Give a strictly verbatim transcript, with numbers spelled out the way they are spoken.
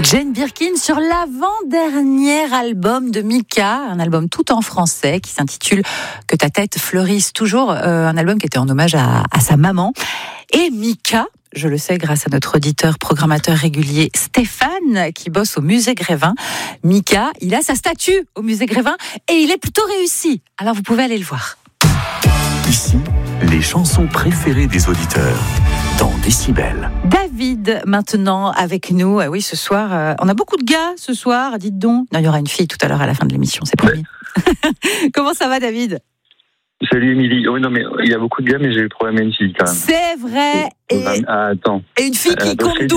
Jane Birkin sur l'avant-dernier album de Mika, un album tout en français qui s'intitule Que ta tête fleurisse toujours, euh, un album qui était en hommage à, à sa maman. Et Mika, je le sais grâce à notre auditeur programmateur régulier Stéphane qui bosse au musée Grévin. Mika, il a sa statue au musée Grévin et il est plutôt réussi. Alors vous pouvez aller le voir. Ici, les chansons préférées des auditeurs dans Décibel. David, maintenant avec nous. Oui, ce soir, euh, on a beaucoup de gars ce soir, dites donc. Non, il y aura une fille tout à l'heure à la fin de l'émission, c'est promis. Ouais. Comment ça va, David ? Salut Émilie. Oh non, mais il y a beaucoup de gars, mais j'ai eu le problème à une fille quand même. C'est vrai. Et, ah, attends. Et une fille qui euh, compte douze.